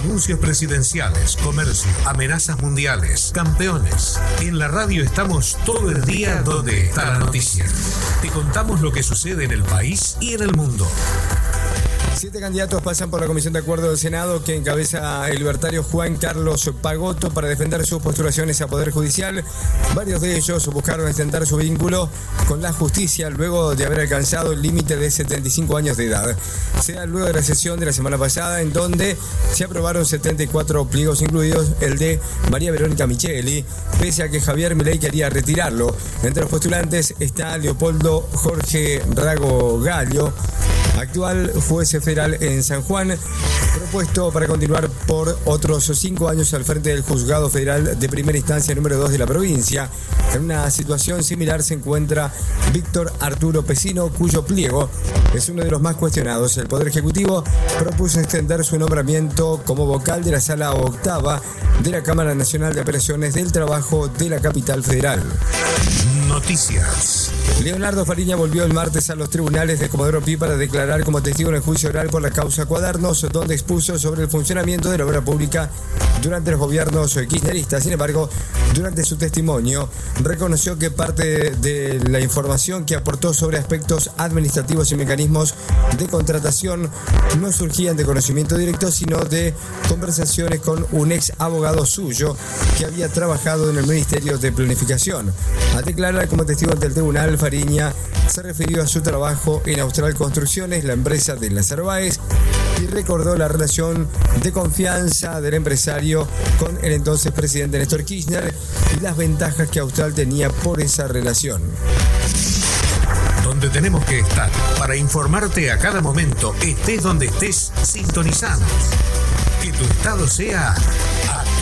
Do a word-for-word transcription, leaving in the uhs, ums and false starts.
Anuncios presidenciales, comercio, amenazas mundiales, campeones. En la radio estamos todo el día donde está la noticia. Te contamos lo que sucede en el país y en el mundo. Siete candidatos pasan por la Comisión de Acuerdo del Senado que encabeza el libertario Juan Carlos Pagotto para defender sus postulaciones a Poder Judicial. Varios de ellos buscaron extender su vínculo con la justicia luego de haber alcanzado el límite de setenta y cinco años de edad. Será luego de la sesión de la semana pasada en donde se aprobaron setenta y cuatro pliegos, incluidos el de María Verónica Micheli, pese a que Javier Milei quería retirarlo. Entre los postulantes está Leopoldo Jorge Rago Gallo, actual juez federal en San Juan, propuesto para continuar por otros cinco años al frente del Juzgado Federal de Primera Instancia número dos de la provincia. En una situación similar se encuentra Víctor Arturo Pesino, cuyo pliego es uno de los más cuestionados. El Poder Ejecutivo propuso extender su nombramiento como vocal de la Sala Octava de la Cámara Nacional de Apelaciones del Trabajo de la capital federal. Noticias. Leonardo Fariña volvió el martes a los tribunales de Comodoro Pi para declarar como testigo en el juicio oral por la causa Cuadernos, donde expuso sobre el funcionamiento de la obra pública durante los gobiernos kirchneristas. Sin embargo, durante su testimonio, reconoció que parte de la información que aportó sobre aspectos administrativos y mecanismos de contratación no surgían de conocimiento directo, sino de conversaciones con un ex abogado suyo que había trabajado en el Ministerio de Planificación. Al declarar como testigo ante el tribunal, Fariña se refirió a su trabajo en Austral Construcciones, la empresa de Lázaro Báez, y recordó la relación de confianza del empresario con el entonces presidente Néstor Kirchner y las ventajas que Austral tenía por esa relación. Donde tenemos que estar para informarte a cada momento, estés donde estés, sintonizados. Que tu estado sea